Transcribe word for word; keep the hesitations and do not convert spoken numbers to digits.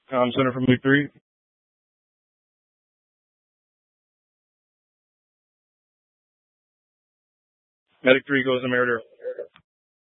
Com Center from League three. Medic three goes to Meritor.